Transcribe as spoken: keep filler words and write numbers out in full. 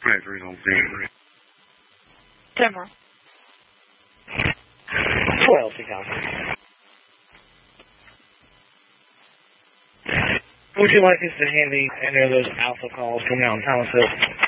factory on Denver. Denver. twelve to count. Would you like us to hand any of those alpha calls from Mountain Palisades?